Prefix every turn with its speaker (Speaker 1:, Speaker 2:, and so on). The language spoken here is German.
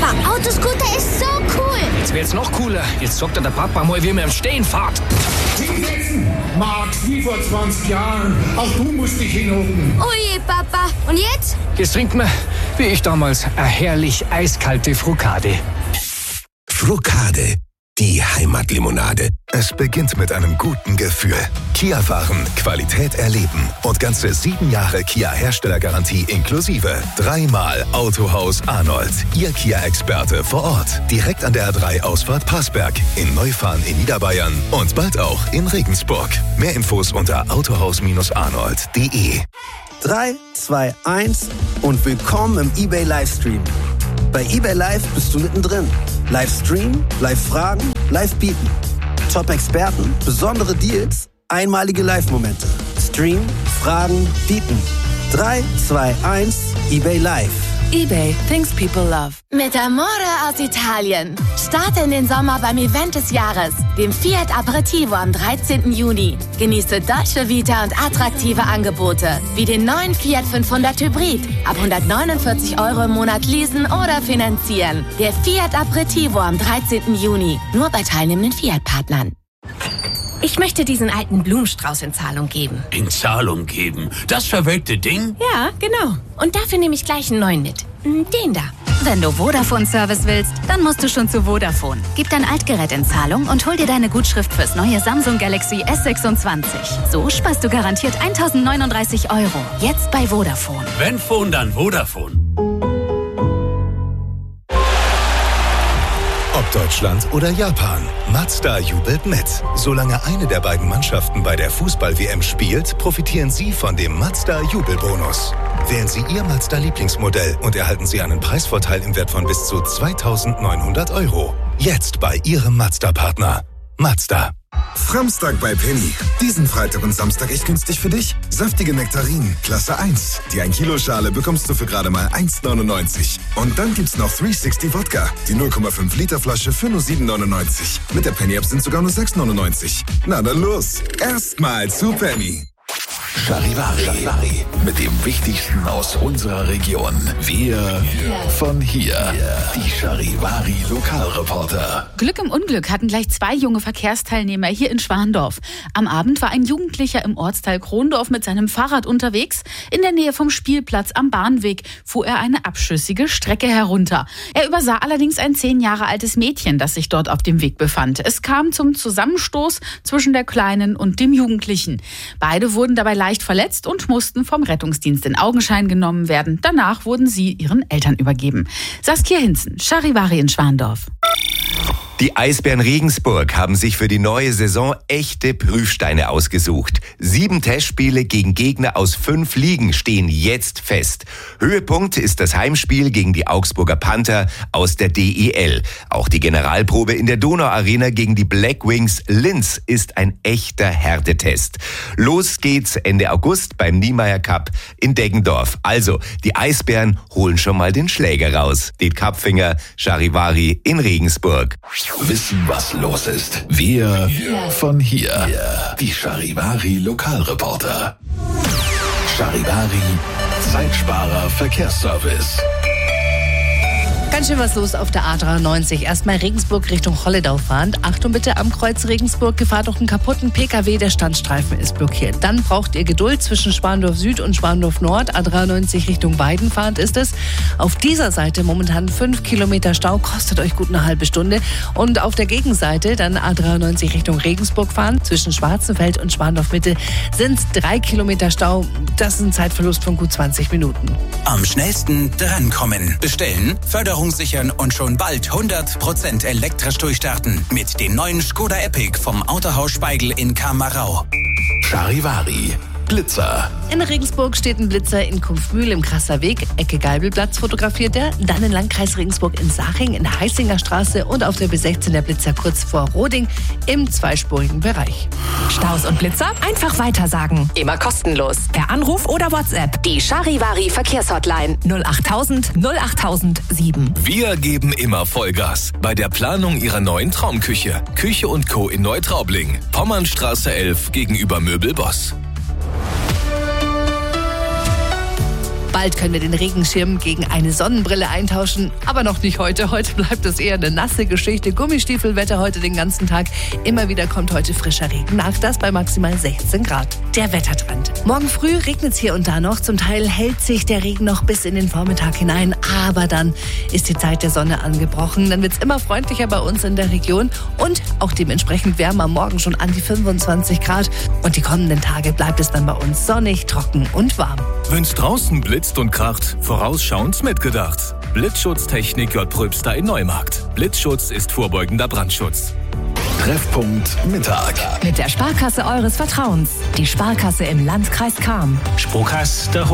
Speaker 1: Autoscooter ist so cool.
Speaker 2: Jetzt wird's noch cooler. Jetzt sorgt der Papa mal, wie wir im Stehen fahrt.
Speaker 3: Hinsetzen, Max, wie vor 20 Jahren. Auch du musst dich hinhocken.
Speaker 1: Oje, Papa. Und jetzt?
Speaker 2: Jetzt trinkt man, wie ich damals, eine herrlich eiskalte Frukade.
Speaker 4: Frukade, die Heimatlimonade.
Speaker 5: Es beginnt mit einem guten Gefühl. Kia-Waren, Qualität erleben und ganze 7 Jahre Kia-Herstellergarantie inklusive. 3-mal Autohaus Arnold. Ihr Kia-Experte vor Ort. Direkt an der A3-Ausfahrt Passberg. In Neufahren in Niederbayern und bald auch in Regensburg. Mehr Infos unter autohaus-arnold.de.
Speaker 6: 3, 2, 1 und willkommen im eBay Livestream. Bei eBay Live bist du mittendrin. Livestream, Live-Fragen, Live-Bieten. Top-Experten, besondere Deals, einmalige Live-Momente. Stream, Fragen, Bieten. 3, 2, 1, eBay Live.
Speaker 7: eBay, things people love.
Speaker 8: Mit Amore aus Italien. Starte in den Sommer beim Event des Jahres, dem Fiat Aperitivo am 13. Juni. Genieße Dolce Vita und attraktive Angebote, wie den neuen Fiat 500 Hybrid. Ab 149 € im Monat leasen oder finanzieren. Der Fiat Aperitivo am 13. Juni. Nur bei teilnehmenden Fiat-Partnern.
Speaker 9: Ich möchte diesen alten Blumenstrauß in Zahlung geben.
Speaker 10: In Zahlung geben? Das verwelkte Ding?
Speaker 9: Ja, genau. Und dafür nehme ich gleich einen neuen mit. Den da.
Speaker 11: Wenn du Vodafone-Service willst, dann musst du schon zu Vodafone. Gib dein Altgerät in Zahlung und hol dir deine Gutschrift fürs neue Samsung Galaxy S26. So sparst du garantiert 1.039 €. Jetzt bei Vodafone.
Speaker 10: Wenn Phone, dann Vodafone.
Speaker 5: Ob Deutschland oder Japan, Mazda jubelt mit. Solange eine der beiden Mannschaften bei der Fußball-WM spielt, profitieren Sie von dem Mazda-Jubelbonus. Wählen Sie Ihr Mazda-Lieblingsmodell und erhalten Sie einen Preisvorteil im Wert von bis zu 2.900 €. Jetzt bei Ihrem Mazda-Partner. Mazda.
Speaker 12: Samstag bei Penny. Diesen Freitag und Samstag echt günstig für dich. Saftige Nektarinen, Klasse 1. Die 1-Kilo-Schale bekommst du für gerade mal 1,99. Und dann gibt's noch 360 Wodka. Die 0,5 Liter Flasche für nur 7,99. Mit der Penny-App sind sogar nur 6,99. Na dann los. Erstmal zu Penny.
Speaker 4: Charivari. Mit dem Wichtigsten aus unserer Region. Wir von hier. Die Charivari Lokalreporter.
Speaker 7: Glück im Unglück hatten gleich 2 junge Verkehrsteilnehmer hier in Schwandorf. Am Abend war ein Jugendlicher im Ortsteil Krondorf mit seinem Fahrrad unterwegs. In der Nähe vom Spielplatz am Bahnweg fuhr er eine abschüssige Strecke herunter. Er übersah allerdings ein 10 Jahre altes Mädchen, das sich dort auf dem Weg befand. Es kam zum Zusammenstoß zwischen der Kleinen und dem Jugendlichen. Beide wurden dabei leicht verletzt und mussten vom Rettungsdienst in Augenschein genommen werden. Danach wurden sie ihren Eltern übergeben. Saskia Hinzen, Charivari in Schwandorf.
Speaker 13: Die Eisbären Regensburg haben sich für die neue Saison echte Prüfsteine ausgesucht. 7 Testspiele gegen Gegner aus 5 Ligen stehen jetzt fest. Höhepunkt ist das Heimspiel gegen die Augsburger Panther aus der DEL. Auch die Generalprobe in der Donauarena gegen die Black Wings Linz ist ein echter Härtetest. Los geht's Ende August beim Niemeyer Cup in Deggendorf. Also, die Eisbären holen schon mal den Schläger raus. Den Kapfinger, Charivari in Regensburg.
Speaker 4: Wissen, was los ist. Wir von hier. Die Charivari Lokalreporter. Charivari Zeitsparer Verkehrsservice.
Speaker 14: Ganz schön was los auf der A93. Erstmal Regensburg Richtung Holledau fahrend. Achtung bitte am Kreuz Regensburg, Gefahr durch einen kaputten PKW, der Standstreifen ist blockiert. Dann braucht ihr Geduld zwischen Schwandorf Süd und Schwandorf Nord. A93 Richtung Weiden fahrend ist es. Auf dieser Seite momentan 5 Kilometer Stau, kostet euch gut eine halbe Stunde. Und auf der Gegenseite dann A93 Richtung Regensburg fahren. Zwischen Schwarzenfeld und Schwandorf Mitte sind 3 Kilometer Stau. Das ist ein Zeitverlust von gut 20 Minuten.
Speaker 15: Am schnellsten drankommen. Bestellen, Förderung sichern und schon bald 100% elektrisch durchstarten mit dem neuen Skoda Epic vom Autohaus Speigl in Kamarau.
Speaker 4: Charivari Blitzer.
Speaker 14: In Regensburg steht ein Blitzer in Kumpfmühl im Krasser Weg. Ecke Geibelplatz fotografiert er. Dann im Landkreis Regensburg in Saching in der Heißinger Straße und auf der B16 der Blitzer kurz vor Roding im zweispurigen Bereich.
Speaker 16: Staus und Blitzer einfach weitersagen. Immer kostenlos. Per Anruf oder WhatsApp. Die Charivari Verkehrshotline 08000 08007.
Speaker 17: Wir geben immer Vollgas bei der Planung Ihrer neuen Traumküche. Küche & Co. in Neutraubling. Pommernstraße 11 gegenüber Möbelboss.
Speaker 14: Bald können wir den Regenschirm gegen eine Sonnenbrille eintauschen, aber noch nicht heute. Heute bleibt es eher eine nasse Geschichte. Gummistiefelwetter heute den ganzen Tag. Immer wieder kommt heute frischer Regen nach, das bei maximal 16 Grad. Der Wettertrend. Morgen früh regnet es hier und da noch. Zum Teil hält sich der Regen noch bis in den Vormittag hinein, aber dann ist die Zeit der Sonne angebrochen. Dann wird es immer freundlicher bei uns in der Region und auch dementsprechend wärmer. Morgen schon an die 25 Grad und die kommenden Tage bleibt es dann bei uns sonnig, trocken und warm.
Speaker 17: Wenn's draußen blitzt und kracht, vorausschauend mitgedacht. Blitzschutztechnik J. Pröbster in Neumarkt. Blitzschutz ist vorbeugender Brandschutz.
Speaker 4: Treffpunkt Mittag.
Speaker 16: Mit der Sparkasse eures Vertrauens. Die Sparkasse im Landkreis Cham.
Speaker 2: Sprokass der